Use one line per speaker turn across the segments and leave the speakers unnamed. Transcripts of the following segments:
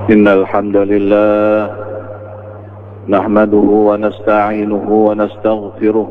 إن الحمد لله نحمده ونستعينه ونستغفره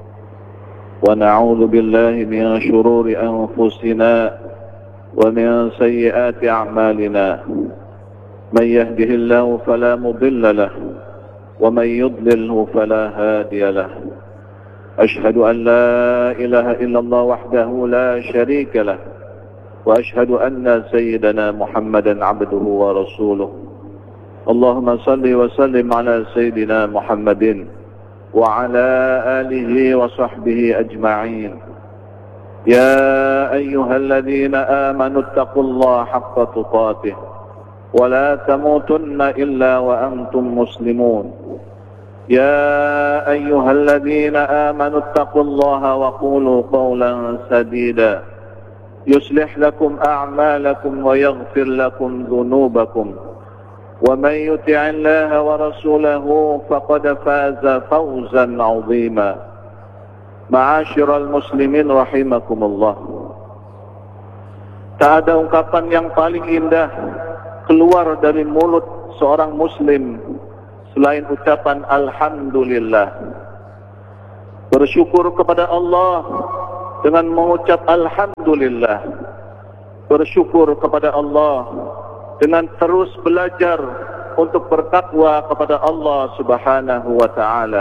ونعوذ بالله من شرور أنفسنا ومن سيئات أعمالنا. من يهده الله فلا مضل له ومن يضلله فلا هادي له. أشهد أن لا إله إلا الله وحده لا شريك له وأشهد أن سيدنا محمدا عبده ورسوله. اللهم صل وسلم على سيدنا محمد وعلى آله وصحبه أجمعين. يا أيها الذين آمنوا اتقوا الله حق تقاته ولا تموتن إلا وأنتم مسلمون. يا أيها الذين آمنوا اتقوا الله وقولوا قولا سديدا يصلح لكم أعمالكم ويغفر لكم ذنوبكم ومن يطع الله ورسوله فقد فاز فوزا عظيما. معاشر المسlimin rahimakumullah. Tak ada ungkapan yang paling indah keluar dari mulut seorang muslim selain ucapan alhamdulillah. Bersyukur kepada Allah dengan mengucap alhamdulillah. Bersyukur kepada Allah dengan terus belajar untuk bertakwa kepada Allah Subhanahu wa ta'ala.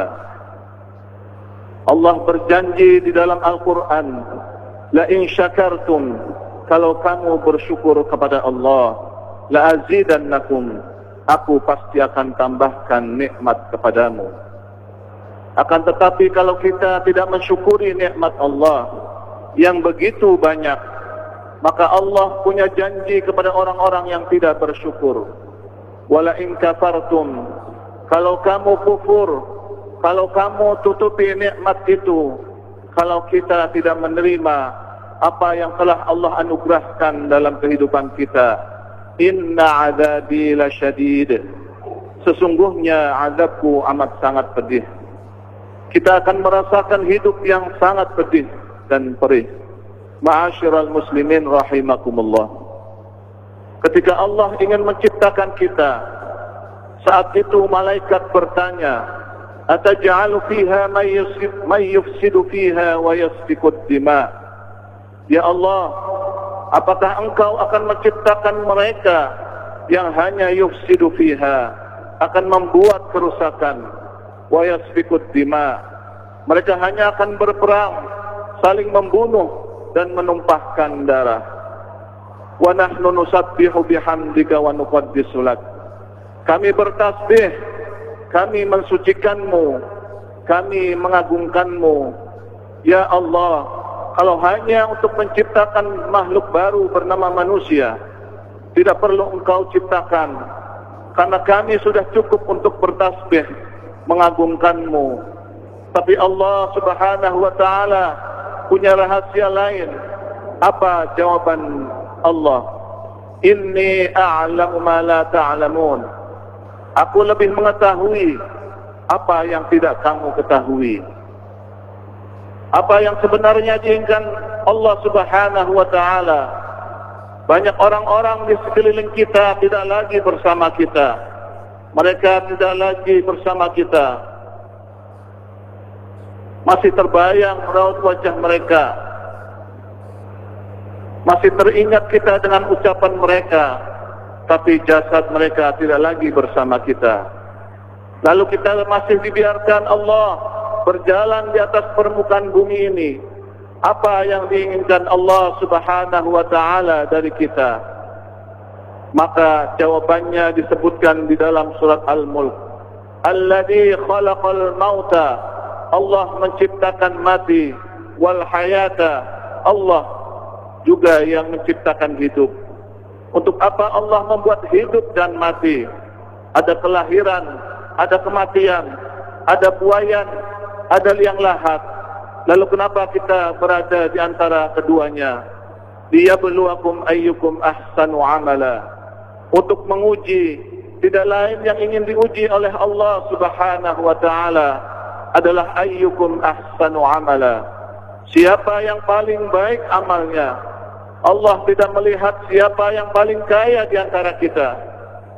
Allah berjanji di dalam Al-Quran, la in syakartum, kalau kamu bersyukur kepada Allah, la azidannakum, aku pasti akan tambahkan nikmat kepadamu. Akan tetapi kalau kita tidak mensyukuri nikmat Allah yang begitu banyak, maka Allah punya janji kepada orang-orang yang tidak bersyukur. Wala in kafartum, kalau kamu kufur, kalau kamu tutupi nikmat itu, kalau kita tidak menerima apa yang telah Allah anugerahkan dalam kehidupan kita, inna azabi lasyadid, sesungguhnya azabku amat sangat pedih. Kita akan merasakan hidup yang sangat pedih dan perih. Ma'asyiral muslimin rahimakumullah. Ketika Allah ingin menciptakan kita, saat itu malaikat bertanya, ataj'alu fiha may yufsidu fiha wa yasfiku ad-dima. Ya Allah, apakah engkau akan menciptakan mereka yang hanya yufsidu fiha, akan membuat kerusakan, wa yasfiku ad-dima, mereka hanya akan berperang, saling membunuh dan menumpahkan darah. Wa nahnu nusabbihu bihamdika wa nuqaddisu lak. Kami bertasbih, kami mensucikanmu, kami mengagungkanmu. Ya Allah, kalau hanya untuk menciptakan makhluk baru bernama manusia, tidak perlu engkau ciptakan, karena kami sudah cukup untuk bertasbih, mengagungkanmu. Tapi Allah Subhanahu wa ta'ala punya rahasia lain. Apa jawaban Allah? Inni a'lamu ma la ta'lamun. Aku lebih mengetahui apa yang tidak kamu ketahui. Apa yang sebenarnya diinginkan Allah Subhanahu wa ta'ala. Banyak orang-orang di sekeliling kita tidak lagi bersama kita. Mereka tidak lagi bersama kita. Masih terbayang raut wajah mereka, masih teringat kita dengan ucapan mereka, tapi jasad mereka tidak lagi bersama kita. Lalu kita masih dibiarkan Allah berjalan di atas permukaan bumi ini. Apa yang diinginkan Allah Subhanahu wa ta'ala dari kita? Maka jawabannya disebutkan di dalam surat Al-Mulk. Alladzi khalaqal mauta, Allah menciptakan mati, wal hayata, Allah juga yang menciptakan hidup. Untuk apa Allah membuat hidup dan mati? Ada kelahiran, ada kematian, ada buayan, ada liang lahat. Lalu kenapa kita berada di antara keduanya? Liyabluwakum ayyukum ahsanu amala. Untuk menguji, tidak lain yang ingin diuji oleh Allah Subhanahu wa ta'ala adalah ayyukum ahsanu amala. Siapa yang paling baik amalnya? Allah tidak melihat siapa yang paling kaya di antara kita.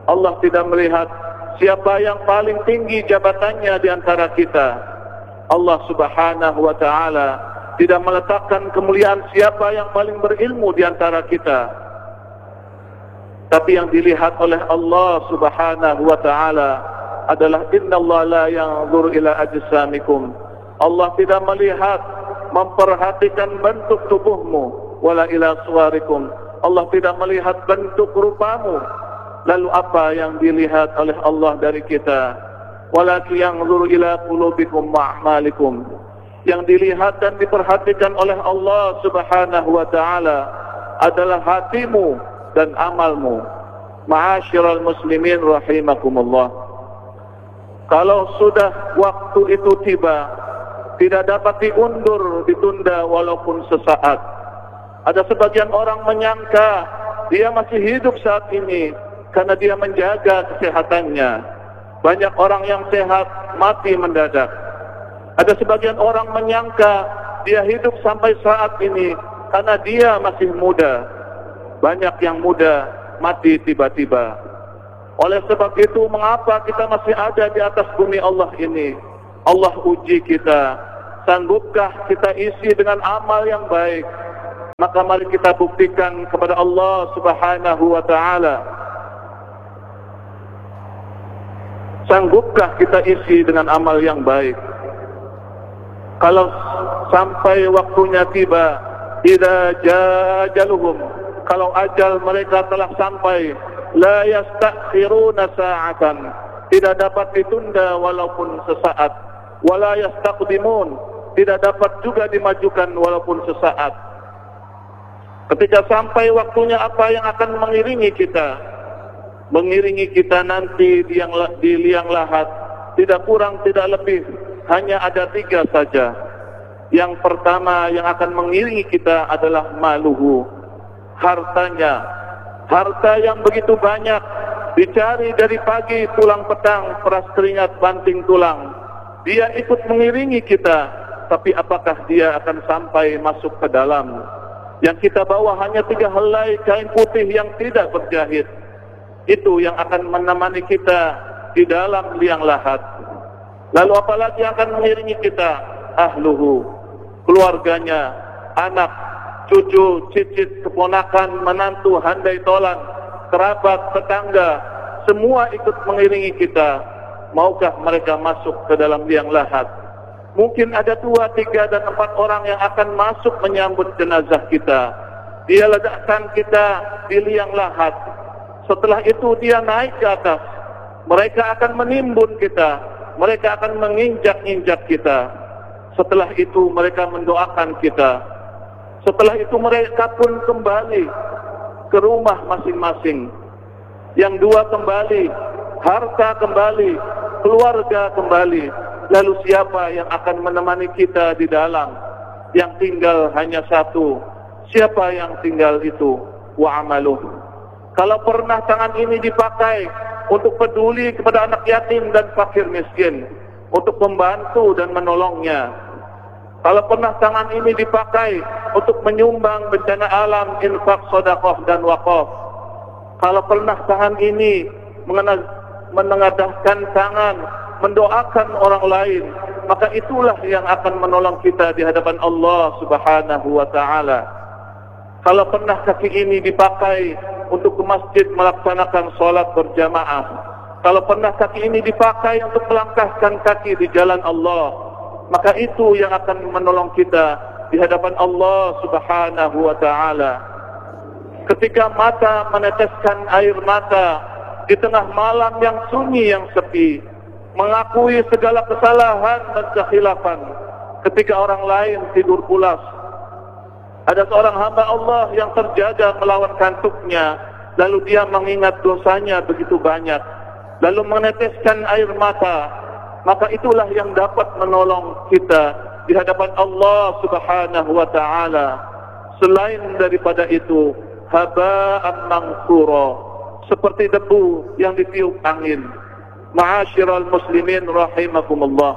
Allah tidak melihat siapa yang paling tinggi jabatannya di antara kita. Allah Subhanahu wa ta'ala tidak meletakkan kemuliaan siapa yang paling berilmu di antara kita. Tapi yang dilihat oleh Allah Subhanahu wa ta'ala adalah innallaha la yanzuru ila ajsamikum. Allah tidak melihat, memperhatikan bentuk tubuhmu, wala ila suwarikum. Allah tidak melihat bentuk rupamu. Lalu apa yang dilihat oleh Allah dari kita? Walakin yanzuru ila qulubikum wa a'malikum. Yang dilihat dan diperhatikan oleh Allah Subhanahu wa ta'ala adalah hatimu dan amalmu. Ma'asyiral muslimin rahimakumullah. Kalau sudah waktu itu tiba, tidak dapat diundur, ditunda walaupun sesaat. Ada sebagian orang menyangka dia masih hidup saat ini karena dia menjaga kesehatannya. Banyak orang yang sehat mati mendadak. Ada sebagian orang menyangka dia hidup sampai saat ini karena dia masih muda. Banyak yang muda mati tiba-tiba. Oleh sebab itu, mengapa kita masih ada di atas bumi Allah ini? Allah uji kita. Sanggupkah kita isi dengan amal yang baik? Maka mari kita buktikan kepada Allah Subhanahu wa ta'ala. Sanggupkah kita isi dengan amal yang baik? Kalau sampai waktunya tiba, idza jaa ajaluhum, kalau ajal mereka telah sampai, la yastakhiruna sa'atan, tidak dapat ditunda walaupun sesaat, wala yastaqdimun, tidak dapat juga dimajukan walaupun sesaat. Ketika sampai waktunya, apa yang akan mengiringi kita? Mengiringi kita nanti di liang lahat, tidak kurang tidak lebih, hanya ada 3 saja. Yang pertama yang akan mengiringi kita adalah maluhu, hartanya. Harta yang begitu banyak, dicari dari pagi pulang petang, peras keringat banting tulang. Dia ikut mengiringi kita, tapi apakah dia akan sampai masuk ke dalam? Yang kita bawa hanya 3 helai kain putih yang tidak berjahit. Itu yang akan menemani kita di dalam liang lahat. Lalu apalagi yang akan mengiringi kita? Ahluhu, keluarganya, anak, cucu, cicit, keponakan, menantu, handai tolan, kerabat, tetangga, semua ikut mengiringi kita. Maukah mereka masuk ke dalam liang lahat? Mungkin ada 2, 3, dan 4 orang yang akan masuk menyambut jenazah kita. Dia letakkan kita di liang lahat. Setelah itu dia naik ke atas. Mereka akan menimbun kita. Mereka akan menginjak-injak kita. Setelah itu mereka mendoakan kita. Setelah itu mereka pun kembali ke rumah masing-masing. Yang 2 kembali, harta kembali, keluarga kembali. Lalu siapa yang akan menemani kita di dalam? Yang tinggal hanya 1. Siapa yang tinggal itu? Wa amaluh. Kalau pernah tangan ini dipakai untuk peduli kepada anak yatim dan fakir miskin, untuk membantu dan menolongnya. Kalau pernah tangan ini dipakai untuk menyumbang bencana alam, infak, sedekah dan wakaf. Kalau pernah tangan ini menengadahkan tangan, mendoakan orang lain, maka itulah yang akan menolong kita di hadapan Allah Subhanahu wa ta'ala. Kalau pernah kaki ini dipakai untuk ke masjid melaksanakan sholat berjamaah, kalau pernah kaki ini dipakai untuk melangkahkan kaki di jalan Allah, maka itu yang akan menolong kita di hadapan Allah Subhanahu wa ta'ala. Ketika mata meneteskan air mata di tengah malam yang sunyi, yang sepi, mengakui segala kesalahan dan kekhilafan, ketika orang lain tidur pulas, ada seorang hamba Allah yang terjaga melawan kantuknya, lalu dia mengingat dosanya begitu banyak, lalu meneteskan air mata, maka itulah yang dapat menolong kita di hadapan Allah Subhanahu wa ta'ala. Selain daripada itu, haba'an mansura, seperti debu yang ditiup angin. Ma'asyiral muslimin rahimakumullah.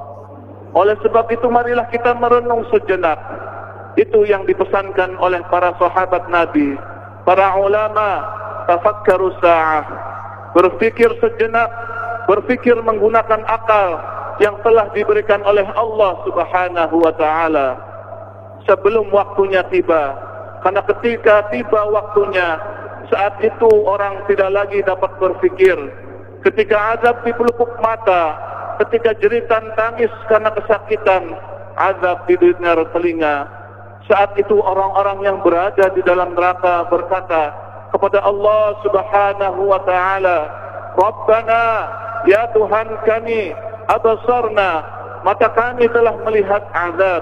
Oleh sebab itu, marilah kita merenung sejenak. Itu yang dipesankan oleh para sahabat Nabi, para ulama, tafakkaru sa'ah. berfikir sejenak, berfikir menggunakan akal yang telah diberikan oleh Allah Subhanahu wa ta'ala sebelum waktunya tiba. Karena ketika tiba waktunya, saat itu orang tidak lagi dapat berfikir. Ketika azab di pelupuk mata, ketika jeritan tangis karena kesakitan, azab di dengar telinga, saat itu orang-orang yang berada di dalam neraka berkata kepada Allah Subhanahu wa ta'ala, Rabbana, ya Tuhan kami, abasarna, mata kami telah melihat azab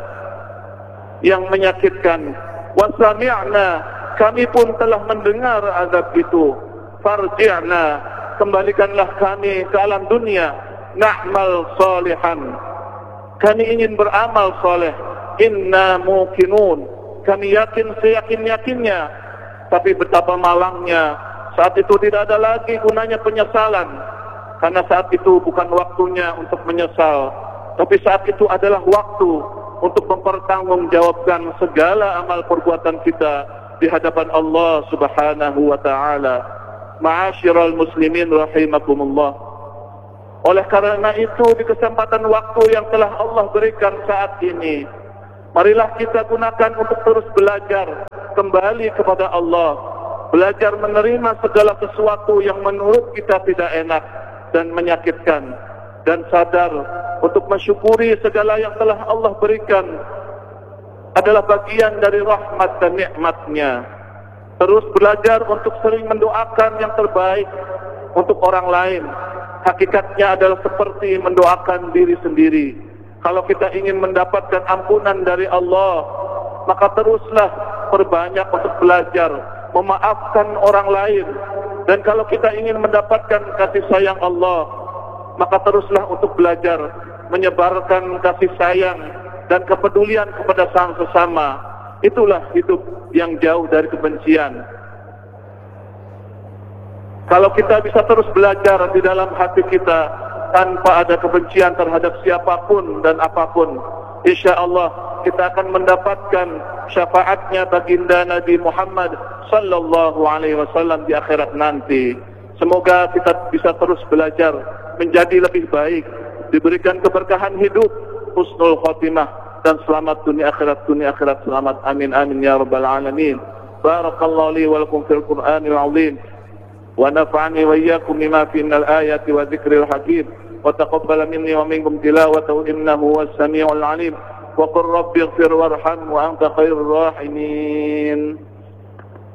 yang menyakitkan, wa sami'na, kami pun telah mendengar azab itu, farji'na, kembalikanlah kami ke alam dunia, na'mal salihan, kami ingin beramal soleh, inna muqinun, kami yakin seyakin-yakinnya. Tapi betapa malangnya, saat itu tidak ada lagi gunanya penyesalan, karena saat itu bukan waktunya untuk menyesal, tapi saat itu adalah waktu untuk mempertanggungjawabkan segala amal perbuatan kita di hadapan Allah Subhanahu wa ta'ala. Ma'asyiral muslimin rahimakumullah. Oleh karena itu, di kesempatan waktu yang telah Allah berikan saat ini, marilah kita gunakan untuk terus belajar kembali kepada Allah, belajar menerima segala sesuatu yang menurut kita tidak enak dan menyakitkan, dan sadar untuk mensyukuri segala yang telah Allah berikan adalah bagian dari rahmat dan nikmat-Nya. Terus belajar untuk sering mendoakan yang terbaik untuk orang lain. Hakikatnya adalah seperti mendoakan diri sendiri. Kalau kita ingin mendapatkan ampunan dari Allah, maka teruslah perbanyak untuk belajar memaafkan orang lain. Dan kalau kita ingin mendapatkan kasih sayang Allah, maka teruslah untuk belajar menyebarkan kasih sayang dan kepedulian kepada sang sesama. Itulah hidup yang jauh dari kebencian. Kalau kita bisa terus belajar di dalam hati kita tanpa ada kebencian terhadap siapapun dan apapun, insya Allah kita akan mendapatkan syafaatnya baginda Nabi Muhammad sallallahu alaihi wasallam di akhirat nanti. Semoga kita bisa terus belajar menjadi lebih baik, diberikan keberkahan hidup, husnul khotimah, dan selamat dunia akhirat selamat. Amin amin ya rabbal alamin. Barakallahu li wa lakum fil Qur'anil azim, wa nafa'ani wa iyyakum bima fihi minal ayati wa dzikril hakim, wa taqabbal minni wa minkum tilawatahu innahu was samiul alim. Wa qur rabbighfir warham wa anta khairur rahimin.